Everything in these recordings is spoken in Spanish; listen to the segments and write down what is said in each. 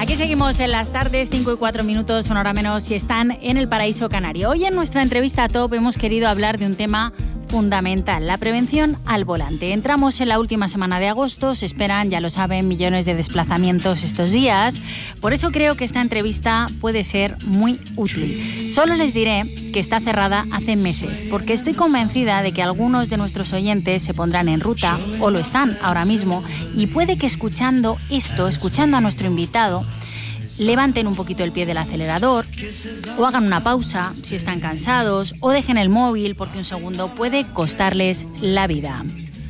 Aquí seguimos en las tardes, 5 y 4 minutos, una hora menos, si están en el paraíso canario. Hoy en nuestra entrevista top hemos querido hablar de un tema fundamental, la prevención al volante. Entramos en la última semana de agosto, se esperan, ya lo saben, millones de desplazamientos estos días. Por eso creo que esta entrevista puede ser muy útil. Solo les diré que está cerrada hace meses, porque estoy convencida de que algunos de nuestros oyentes se pondrán en ruta, o lo están ahora mismo, y puede que escuchando a nuestro invitado, levanten un poquito el pie del acelerador o hagan una pausa si están cansados o dejen el móvil porque un segundo puede costarles la vida.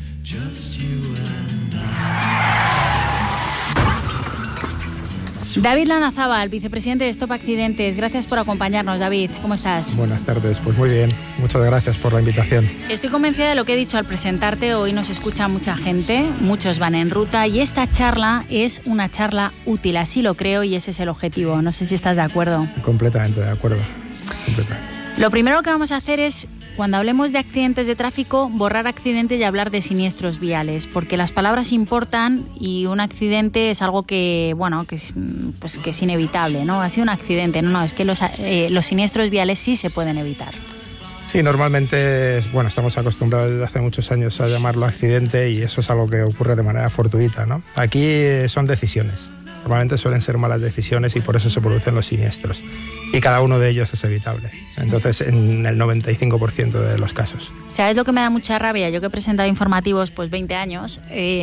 David Lanazábal, vicepresidente de Stop Accidentes. Gracias por acompañarnos, David. ¿Cómo estás? Buenas tardes, pues muy bien. Muchas gracias por la invitación. Estoy convencida de lo que he dicho al presentarte. Hoy nos escucha mucha gente, muchos van en ruta y esta charla es una charla útil, así lo creo y ese es el objetivo. No sé si estás de acuerdo. Completamente de acuerdo. Completamente. Lo primero que vamos a hacer es, cuando hablemos de accidentes de tráfico, borrar accidente y hablar de siniestros viales, porque las palabras importan y un accidente es algo que, bueno, que es inevitable, ¿no? Ha sido un accidente, no, es que los siniestros viales sí se pueden evitar. Sí, normalmente, bueno, estamos acostumbrados desde hace muchos años a llamarlo accidente y eso es algo que ocurre de manera fortuita, ¿no? Aquí son decisiones. Normalmente suelen ser malas decisiones y por eso se producen los siniestros. Y cada uno de ellos es evitable. Entonces, en el 95% de los casos. ¿Sabes lo que me da mucha rabia? Yo que he presentado informativos pues 20 años,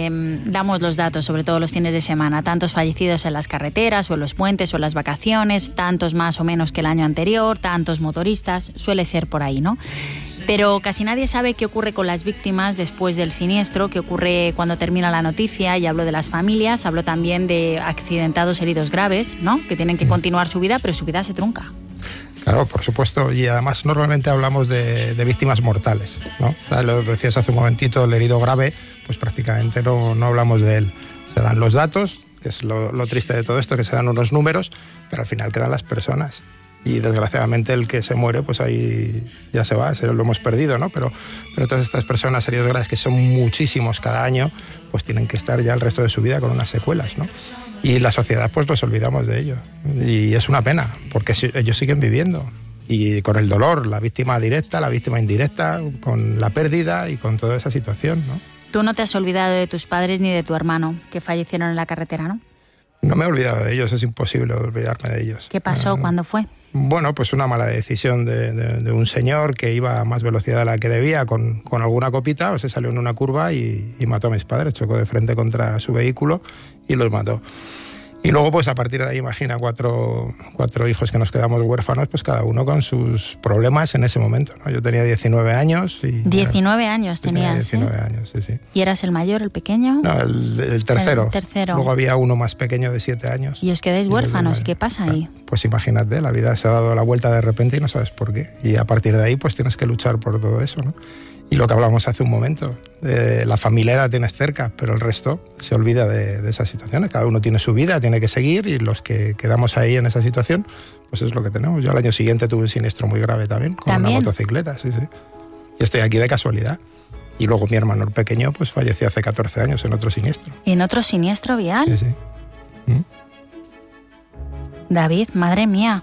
damos los datos, sobre todo los fines de semana. Tantos fallecidos en las carreteras o en los puentes o en las vacaciones, tantos más o menos que el año anterior, tantos motoristas, suele ser por ahí, ¿no? Pero casi nadie sabe qué ocurre con las víctimas después del siniestro, qué ocurre cuando termina la noticia, y hablo de las familias, hablo también de accidentados heridos graves, ¿no? Que tienen que continuar su vida, pero su vida se trunca. Claro, por supuesto, y además normalmente hablamos de víctimas mortales, ¿no? Lo decías hace un momentito, el herido grave, pues prácticamente no hablamos de él. Se dan los datos, que es lo triste de todo esto, que se dan unos números, pero al final quedan las personas. Y desgraciadamente el que se muere, pues ahí ya se va, lo hemos perdido, ¿no? Pero todas estas personas heridos graves, que son muchísimos cada año, pues tienen que estar ya el resto de su vida con unas secuelas, ¿no? Y la sociedad pues nos olvidamos de ello. Y es una pena, porque ellos siguen viviendo. Y con el dolor, la víctima directa, la víctima indirecta, con la pérdida y con toda esa situación, ¿no? Tú no te has olvidado de tus padres ni de tu hermano, que fallecieron en la carretera, ¿no? No me he olvidado de ellos, es imposible olvidarme de ellos. ¿Qué pasó? ¿Cuándo fue? Bueno, pues una mala decisión de un señor que iba a más velocidad de la que debía con alguna copita, o se salió en una curva y mató a mis padres, chocó de frente contra su vehículo y los mató. Y luego, pues a partir de ahí, imagina, cuatro hijos que nos quedamos huérfanos, pues cada uno con sus problemas en ese momento, ¿no? Yo tenía 19 años. Y 19 años tenías, 19 años, sí. ¿Y eras el mayor, el pequeño? No, el tercero. El tercero. Luego había uno más pequeño de 7 años. ¿Y os quedáis huérfanos? ¿Qué pasa ahí? Pues imagínate, la vida se ha dado la vuelta de repente y no sabes por qué. Y a partir de ahí, pues tienes que luchar por todo eso, ¿no? Y lo que hablamos hace un momento, la familia la tienes cerca, pero el resto se olvida de esas situaciones. Cada uno tiene su vida, tiene que seguir, y los que quedamos ahí en esa situación, pues es lo que tenemos. Yo al año siguiente tuve un siniestro muy grave también, con una motocicleta, sí. Y estoy aquí de casualidad. Y luego mi hermano el pequeño pues falleció hace 14 años en otro siniestro. ¿En otro siniestro vial? Sí. David, madre mía.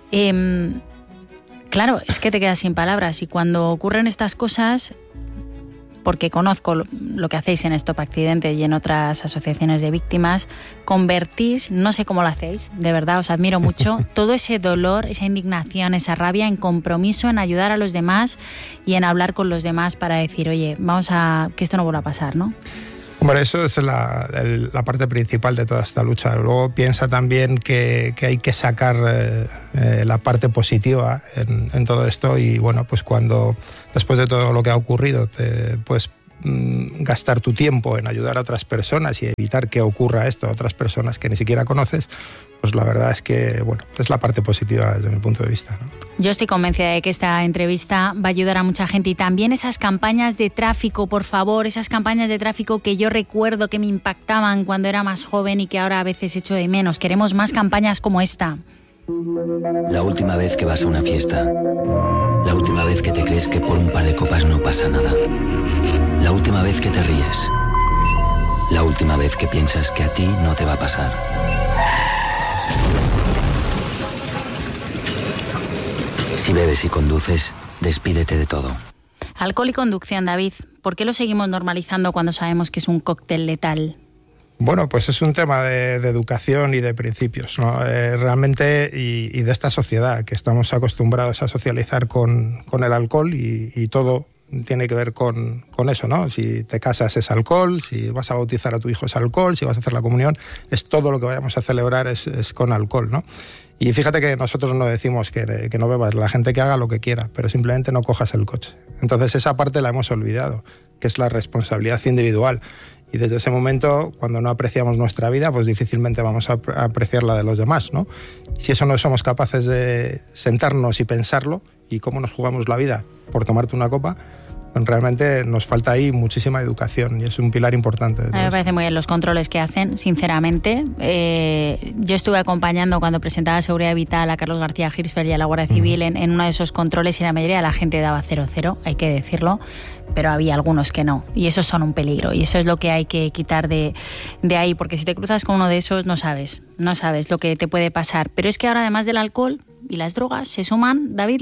Claro, es que te quedas sin palabras y cuando ocurren estas cosas, porque conozco lo que hacéis en Stop Accidente y en otras asociaciones de víctimas, convertís, no sé cómo lo hacéis, de verdad, os admiro mucho, todo ese dolor, esa indignación, esa rabia en compromiso, en ayudar a los demás y en hablar con los demás para decir, oye, vamos a que esto no vuelva a pasar, ¿no? Hombre, eso es la parte principal de toda esta lucha. Luego piensa también que hay que sacar la parte positiva en todo esto y bueno, pues cuando después de todo lo que ha ocurrido te puedes gastar tu tiempo en ayudar a otras personas y evitar que ocurra esto a otras personas que ni siquiera conoces, pues la verdad es que bueno, es la parte positiva desde mi punto de vista, ¿no? Yo estoy convencida de que esta entrevista va a ayudar a mucha gente y también esas campañas de tráfico, por favor, esas campañas de tráfico que yo recuerdo que me impactaban cuando era más joven y que ahora a veces echo de menos. Queremos más campañas como esta. La última vez que vas a una fiesta, la última vez que te crees que por un par de copas no pasa nada, la última vez que te ríes, la última vez que piensas que a ti no te va a pasar. Si bebes y conduces, despídete de todo. Alcohol y conducción, David. ¿Por qué lo seguimos normalizando cuando sabemos que es un cóctel letal? Bueno, pues es un tema de educación y de principios, ¿no? Realmente, y de esta sociedad, que estamos acostumbrados a socializar con el alcohol y todo tiene que ver con eso, ¿no? Si te casas es alcohol, si vas a bautizar a tu hijo es alcohol, si vas a hacer la comunión, es todo lo que vayamos a celebrar es con alcohol, ¿no? Y fíjate que nosotros no decimos que no bebas, la gente que haga lo que quiera, pero simplemente no cojas el coche. Entonces esa parte la hemos olvidado, que es la responsabilidad individual. Y desde ese momento, cuando no apreciamos nuestra vida, pues difícilmente vamos a apreciar la de los demás, ¿no? Si eso no somos capaces de sentarnos y pensarlo, y cómo nos jugamos la vida por tomarte una copa, realmente nos falta ahí muchísima educación y es un pilar importante. A mí me parece muy bien los controles que hacen, sinceramente. Yo estuve acompañando cuando presentaba Seguridad Vital a Carlos García Hirschfeld y a la Guardia Civil en uno de esos controles y la mayoría de la gente daba 0-0, hay que decirlo, pero había algunos que no. Y esos son un peligro y eso es lo que hay que quitar de ahí, porque si te cruzas con uno de esos no sabes lo que te puede pasar. Pero es que ahora, además del alcohol y las drogas, se suman, David,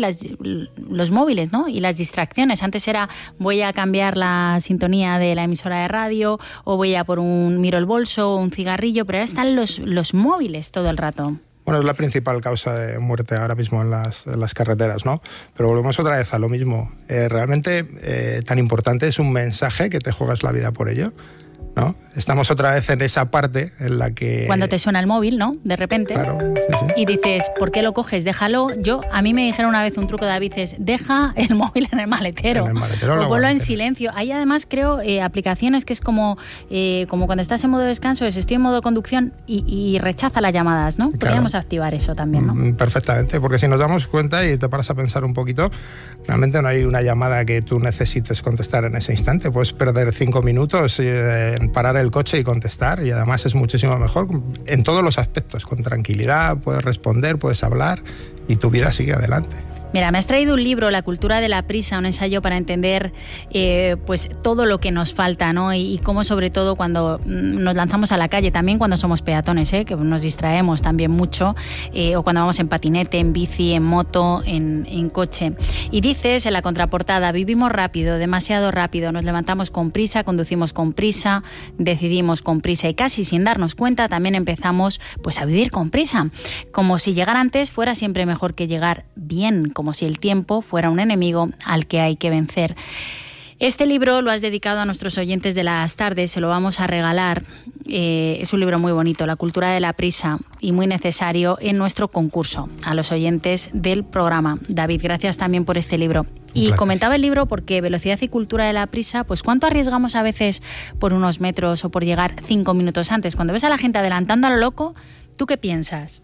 los móviles, ¿no? Y las distracciones. Antes era voy a cambiar la sintonía de la emisora de radio o voy a por miro el bolso o un cigarrillo, pero ahora están los móviles todo el rato. Bueno, es la principal causa de muerte ahora mismo en las carreteras, ¿no? Pero volvemos otra vez a lo mismo. Realmente tan importante es un mensaje que te juegas la vida por ello, ¿no? Estamos otra vez en esa parte en la que... Cuando te suena el móvil, ¿no? De repente. Claro, sí. Y dices, ¿por qué lo coges? Déjalo. A mí me dijeron una vez un truco, David, es deja el móvil en el maletero. En el maletero o ponlo en silencio. Hay además, creo, aplicaciones que es como cuando estás en modo descanso, estoy en modo conducción y rechaza las llamadas, ¿no? Podríamos activar eso también, ¿no? Perfectamente, porque si nos damos cuenta y te paras a pensar un poquito, realmente no hay una llamada que tú necesites contestar en ese instante. Puedes perder 5 minutos en parar el coche y contestar, y además es muchísimo mejor en todos los aspectos, con tranquilidad, puedes responder, puedes hablar y tu vida sigue adelante. Mira, me has traído un libro, La cultura de la prisa, un ensayo para entender pues todo lo que nos falta, ¿no? Y cómo, sobre todo, cuando nos lanzamos a la calle, también cuando somos peatones, que nos distraemos también mucho, o cuando vamos en patinete, en bici, en moto, en coche. Y dices en la contraportada, vivimos rápido, demasiado rápido, nos levantamos con prisa, conducimos con prisa, decidimos con prisa y casi sin darnos cuenta también empezamos pues a vivir con prisa, como si llegar antes fuera siempre mejor que llegar bien, como si el tiempo fuera un enemigo al que hay que vencer. Este libro lo has dedicado a nuestros oyentes de las tardes, se lo vamos a regalar. Es un libro muy bonito, La cultura de la prisa, y muy necesario en nuestro concurso a los oyentes del programa. David, gracias también por este libro. Y comentaba el libro porque velocidad y cultura de la prisa, pues ¿cuánto arriesgamos a veces por unos metros o por llegar 5 minutos antes? Cuando ves a la gente adelantando a lo loco, ¿tú qué piensas?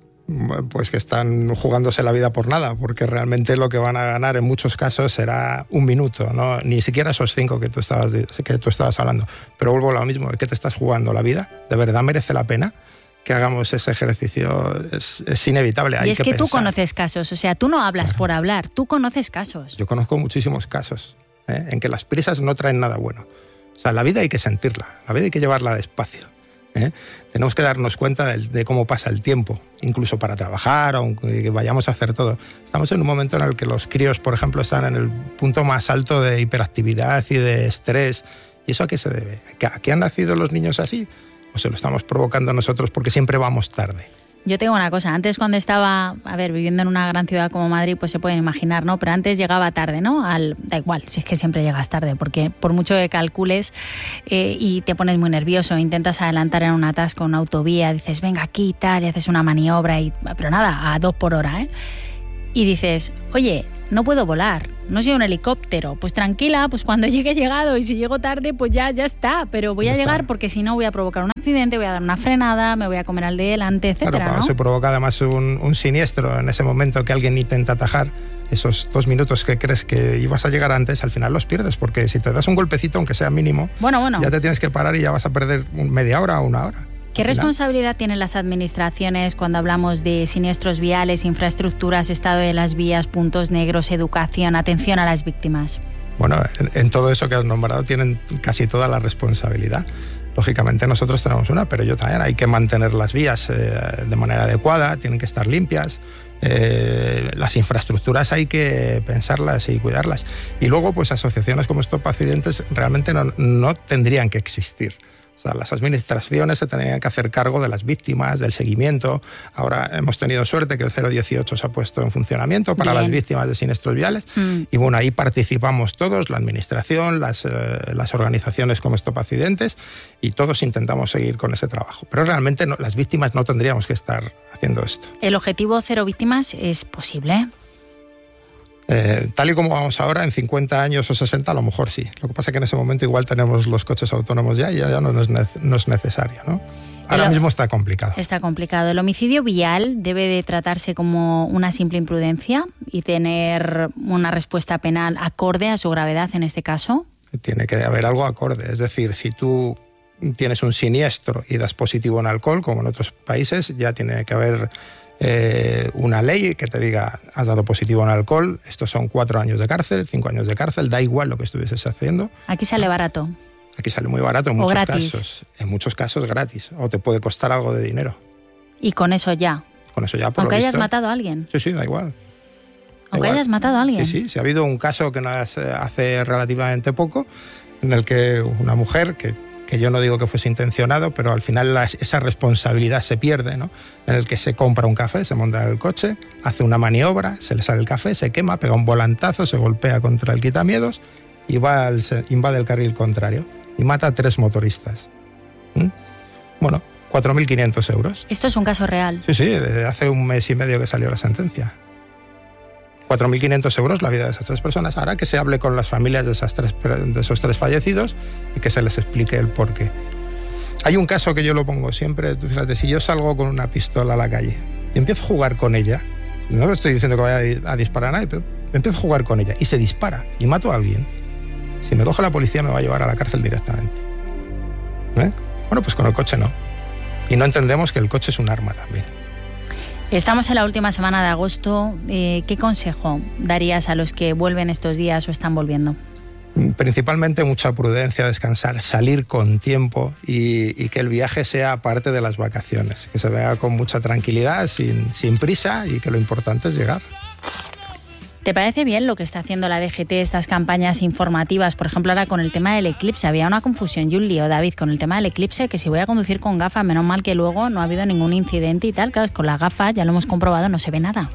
Pues que están jugándose la vida por nada, porque realmente lo que van a ganar en muchos casos será 1 minuto, ¿no? Ni siquiera esos 5 que tú estabas hablando. Pero vuelvo a lo mismo, ¿de qué te estás jugando la vida? ¿De verdad merece la pena que hagamos ese ejercicio? Es inevitable, hay que pensar. Y es que tú conoces casos, o sea, tú no hablas por hablar, tú conoces casos. Yo conozco muchísimos casos en que las prisas no traen nada bueno. O sea, la vida hay que sentirla, la vida hay que llevarla despacio. Tenemos que darnos cuenta de cómo pasa el tiempo, incluso para trabajar, aunque vayamos a hacer todo. Estamos en un momento en el que los críos, por ejemplo, están en el punto más alto de hiperactividad y de estrés. ¿Y eso a qué se debe? ¿A qué han nacido los niños así? ¿O se lo estamos provocando nosotros porque siempre vamos tarde? Yo te digo una cosa, antes cuando estaba, viviendo en una gran ciudad como Madrid, pues se pueden imaginar, ¿no? Pero antes llegaba tarde, ¿no? Da igual, si es que siempre llegas tarde, porque por mucho que calcules y te pones muy nervioso, intentas adelantar en un atasco, una autovía, dices, venga aquí y tal, y haces una maniobra, pero nada, a 2 por hora, Y dices, oye, no puedo volar, no soy un helicóptero, pues tranquila, pues cuando llegue he llegado, y si llego tarde, pues ya está, pero voy a llegar porque si no voy a provocar un accidente, voy a dar una frenada, me voy a comer al de delante, etcétera. Claro, cuando se provoca además un siniestro en ese momento que alguien intenta atajar, esos 2 minutos que crees que ibas a llegar antes, al final los pierdes, porque si te das un golpecito, aunque sea mínimo, ya te tienes que parar y ya vas a perder media hora o 1 hora. ¿Qué responsabilidad tienen las administraciones cuando hablamos de siniestros viales, infraestructuras, estado de las vías, puntos negros, educación, atención a las víctimas? Bueno, en todo eso que has nombrado tienen casi toda la responsabilidad. Lógicamente nosotros tenemos una, pero yo también. Hay que mantener las vías de manera adecuada, tienen que estar limpias. Las infraestructuras hay que pensarlas y cuidarlas. Y luego, pues asociaciones como Stop Accidentes realmente no tendrían que existir. O sea, las administraciones se tendrían que hacer cargo de las víctimas, del seguimiento. Ahora hemos tenido suerte que el 018 se ha puesto en funcionamiento para las víctimas de siniestros viales. Y bueno, ahí participamos todos, la administración, las organizaciones como Stop Accidentes, y todos intentamos seguir con ese trabajo. Pero realmente las víctimas no tendríamos que estar haciendo esto. ¿El objetivo 0 víctimas es posible? Tal y como vamos ahora, en 50 años o 60 a lo mejor sí. Lo que pasa es que en ese momento igual tenemos los coches autónomos ya y ya no es necesario, ¿no? Ahora mismo está complicado. Está complicado. ¿El homicidio vial debe de tratarse como una simple imprudencia y tener una respuesta penal acorde a su gravedad en este caso? Tiene que haber algo acorde. Es decir, si tú tienes un siniestro y das positivo en alcohol, como en otros países, ya tiene que haber una ley que te diga, has dado positivo en alcohol, estos son 4 años de cárcel, 5 años de cárcel, da igual lo que estuvieses haciendo. Aquí sale barato. Aquí sale muy barato en muchos casos. En muchos casos gratis, o te puede costar algo de dinero. Y con eso ya. Con eso ya, por aunque lo visto, hayas matado a alguien. Sí, da igual. Aunque hayas matado a alguien. Sí, ha habido un caso que hace relativamente poco, en el que una mujer que yo no digo que fuese intencionado, pero al final esa responsabilidad se pierde, ¿no? En el que se compra un café, se monta en el coche, hace una maniobra, se le sale el café, se quema, pega un volantazo, se golpea contra el quitamiedos y invade el carril contrario y mata a 3 motoristas. Bueno, 4.500 euros. ¿Esto es un caso real? Sí, desde hace 1 mes y medio que salió la sentencia. 4.500 euros la vida de esas 3 personas. Ahora que se hable con las familias de esos 3 fallecidos y que se les explique el porqué. Hay un caso que yo lo pongo siempre. Tú fíjate, si yo salgo con una pistola a la calle y empiezo a jugar con ella, no estoy diciendo que vaya a disparar a nadie, pero empiezo a jugar con ella y se dispara y mato a alguien, si me coge la policía me va a llevar a la cárcel directamente. Bueno, pues con el coche no. Y no entendemos que el coche es un arma también. Estamos en la última semana de agosto. ¿Qué consejo darías a los que vuelven estos días o están volviendo? Principalmente mucha prudencia, descansar, salir con tiempo y que el viaje sea parte de las vacaciones, que se vea con mucha tranquilidad, sin prisa, y que lo importante es llegar. ¿Te parece bien lo que está haciendo la DGT, estas campañas informativas? Por ejemplo, ahora con el tema del eclipse. Había una confusión y un lío, David, con el tema del eclipse, que si voy a conducir con gafas, menos mal que luego no ha habido ningún incidente y tal. Claro, con las gafas, ya lo hemos comprobado, no se ve nada.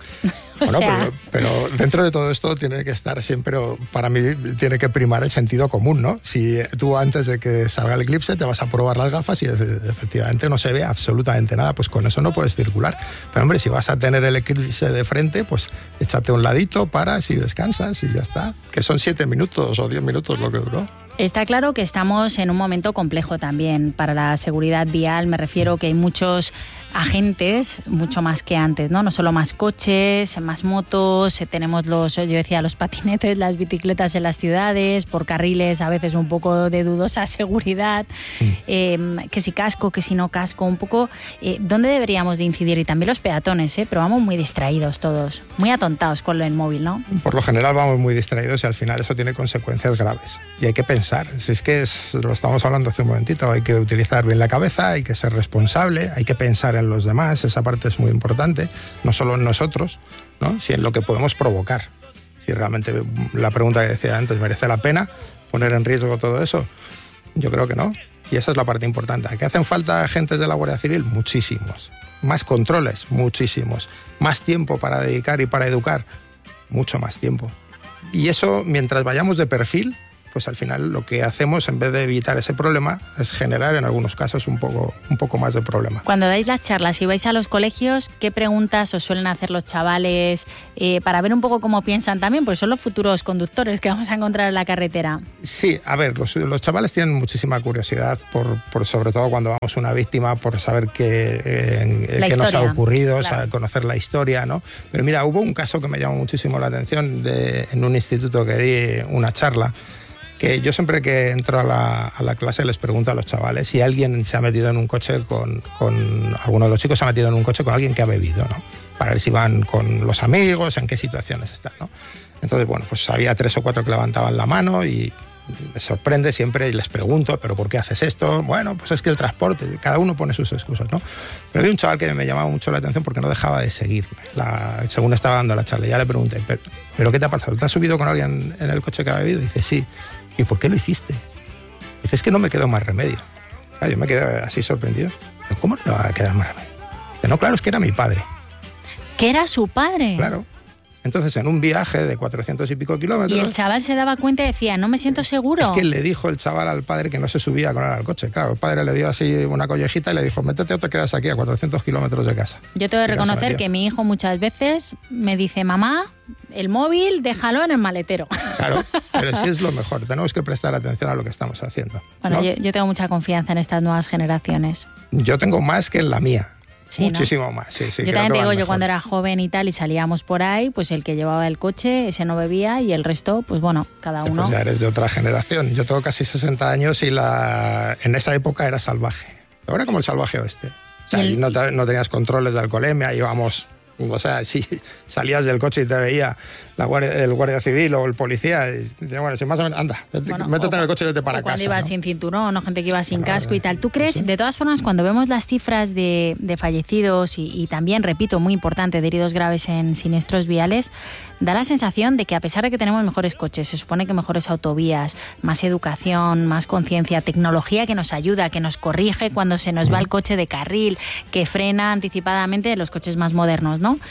Bueno, pero dentro de todo esto tiene que estar siempre, para mí, tiene que primar el sentido común, ¿no? Si tú antes de que salga el eclipse te vas a probar las gafas y efectivamente no se ve absolutamente nada, pues con eso no puedes circular. Pero hombre, si vas a tener el eclipse de frente, pues échate un ladito, paras y descansas y ya está. Que son 7 minutos o 10 minutos lo que duró. Está claro que estamos en un momento complejo también para la seguridad vial. Me refiero que hay muchos agentes, mucho más que antes, ¿no? No solo más coches, más motos, tenemos los patinetes, las bicicletas en las ciudades, por carriles a veces un poco de dudosa seguridad, que si casco, que si no casco, un poco ¿dónde deberíamos de incidir? Y también los peatones, pero vamos muy distraídos todos, muy atontados con el móvil, ¿no? Por lo general vamos muy distraídos y al final eso tiene consecuencias graves y hay que pensar. Si es que lo estamos hablando hace un momentito, hay que utilizar bien la cabeza, hay que ser responsable, hay que pensar en los demás, esa parte es muy importante, no solo en nosotros, ¿no? Si en lo que podemos provocar. Si realmente la pregunta que decía antes, ¿merece la pena poner en riesgo todo eso? Yo creo que no. Y esa es la parte importante. ¿Que hacen falta agentes de la Guardia Civil? Muchísimos. Más controles, muchísimos. Más tiempo para dedicar y para educar, mucho más tiempo. Y eso, mientras vayamos de perfil, pues al final lo que hacemos, en vez de evitar ese problema, es generar en algunos casos un poco más de problema. Cuando dais las charlas y vais a los colegios, ¿qué preguntas os suelen hacer los chavales para ver un poco cómo piensan también? Porque son los futuros conductores que vamos a encontrar en la carretera. Sí, a ver, los chavales tienen muchísima curiosidad, por sobre todo cuando vamos a una víctima, por saber qué nos ha ocurrido, claro. Conocer la historia, ¿no? Pero mira, hubo un caso que me llamó muchísimo la atención en un instituto que di una charla, que yo siempre que entro a la clase les pregunto a los chavales si alguien se ha metido en un coche con alguno de los chicos se ha metido en un coche con alguien que ha bebido, ¿no? Para ver si van con los amigos, en qué situaciones están, ¿no? Entonces, bueno, pues había 3 o 4 que levantaban la mano y me sorprende siempre y les pregunto, ¿pero por qué haces esto? Bueno, pues es que el transporte, cada uno pone sus excusas, ¿no? Pero había un chaval que me llamaba mucho la atención porque no dejaba de seguirme, según estaba dando la charla. Ya le pregunté, ¿pero qué te ha pasado? ¿Te has subido con alguien en el coche que ha bebido? Y dice, sí. ¿Y por qué lo hiciste? Dice, es que no me quedó más remedio. Yo me quedé así sorprendido. ¿Cómo no te va a quedar más remedio? Dice, no, claro, es que era mi padre. ¿Que era su padre? Claro. Entonces, en un viaje de 400 y pico kilómetros... Y el chaval se daba cuenta y decía, no me siento seguro. Es que le dijo el chaval al padre que no se subía con él al coche. Claro, el padre le dio así una collejita y le dijo, métete o te quedas aquí a 400 kilómetros de casa. Yo tengo que reconocer que mi hijo muchas veces me dice, mamá, el móvil déjalo en el maletero. Claro, pero sí es lo mejor. Tenemos que prestar atención a lo que estamos haciendo. Bueno, ¿no? yo tengo mucha confianza en estas nuevas generaciones. Yo tengo más que en la mía. Sí, muchísimo ¿no? más, sí. Yo también te digo, yo cuando era joven y tal y salíamos por ahí, pues el que llevaba el coche, ese no bebía y el resto, pues bueno, cada uno... Pues ya eres de otra generación. Yo tengo casi 60 años y en esa época era salvaje. Ahora como el salvaje oeste. O sea, no tenías controles de alcoholemia, íbamos... O sea, si salías del coche y te veía el guardia civil o el policía, y decía, bueno, si más o menos, anda, métete en el coche y vete para casa. Cuando ibas sin cinturón o gente que iba sin casco y tal. ¿Tú crees, sí? De todas formas, cuando vemos las cifras de fallecidos y también, repito, muy importante, de heridos graves en siniestros viales, da la sensación de que a pesar de que tenemos mejores coches, se supone que mejores autovías, más educación, más conciencia, tecnología que nos ayuda, que nos corrige cuando se nos va el coche de carril, que frena anticipadamente los coches más modernos, ¿no?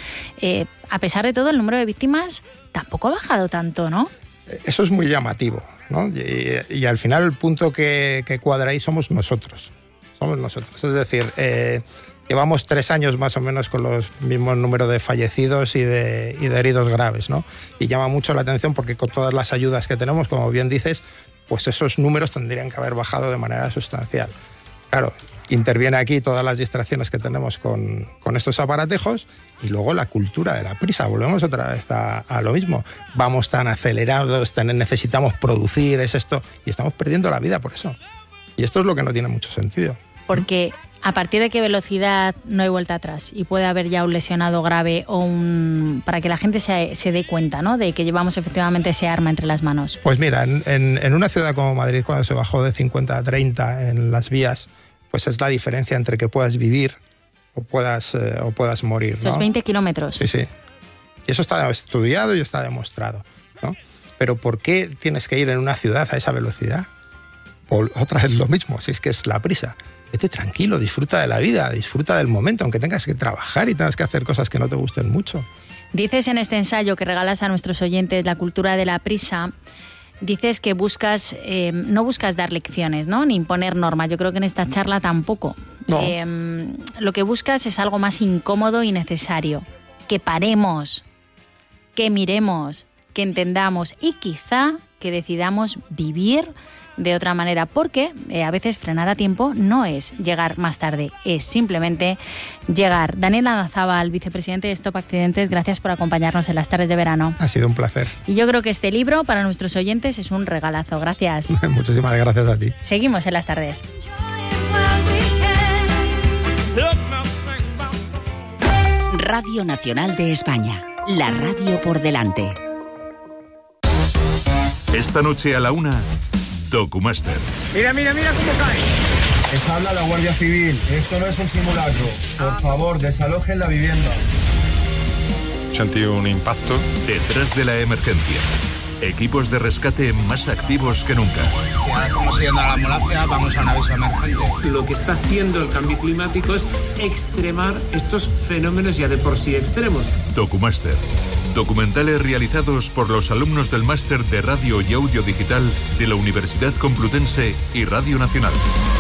A pesar de todo, el número de víctimas tampoco ha bajado tanto, ¿no? Eso es muy llamativo, ¿no? Y al final el punto que cuadra ahí somos nosotros. Somos nosotros. Es decir, llevamos 3 años más o menos con los mismos números de fallecidos y de heridos graves, ¿no? Y llama mucho la atención porque con todas las ayudas que tenemos, como bien dices, pues esos números tendrían que haber bajado de manera sustancial. Claro, interviene aquí todas las distracciones que tenemos con estos aparatejos y luego la cultura de la prisa. Volvemos otra vez a lo mismo. Vamos tan acelerados, necesitamos producir, es esto, y estamos perdiendo la vida por eso. Y esto es lo que no tiene mucho sentido. Porque a partir de qué velocidad no hay vuelta atrás y puede haber ya un lesionado grave o para que la gente se dé cuenta, ¿no?, de que llevamos efectivamente ese arma entre las manos. Pues mira, en una ciudad como Madrid, cuando se bajó de 50 a 30 en las vías, pues es la diferencia entre que puedas vivir o puedas morir, ¿no? Esos 20 kilómetros. Sí, sí. Y eso está estudiado y está demostrado, ¿no? Pero ¿por qué tienes que ir en una ciudad a esa velocidad? Otra vez lo mismo, si es que es la prisa. Vete tranquilo, disfruta de la vida, disfruta del momento, aunque tengas que trabajar y tengas que hacer cosas que no te gusten mucho. Dices en este ensayo que regalas a nuestros oyentes La cultura de la prisa, dices que no buscas dar lecciones, ¿no?, ni imponer normas. Yo creo que en esta charla tampoco. No. Lo que buscas es algo más incómodo y necesario. Que paremos, que miremos, que entendamos y quizá que decidamos vivir de otra manera, porque a veces frenar a tiempo no es llegar más tarde, es simplemente llegar. Daniel Aranzábal, vicepresidente de Stop Accidentes, gracias por acompañarnos en las tardes de verano. Ha sido un placer. Y yo creo que este libro para nuestros oyentes es un regalazo. Gracias. Muchísimas gracias a ti. Seguimos en las tardes. Radio Nacional de España, la radio por delante. Esta noche a la 1, Documaster. Mira cómo cae. Les habla la Guardia Civil. Esto no es un simulacro. Por favor, desalojen la vivienda. Sentí un impacto. Detrás de la emergencia. Equipos de rescate más activos que nunca. Si ahora estamos yendo a la ambulancia, vamos a un aviso emergente. Lo que está haciendo el cambio climático es extremar estos fenómenos ya de por sí extremos. Documaster. Documentales realizados por los alumnos del Máster de Radio y Audio Digital de la Universidad Complutense y Radio Nacional.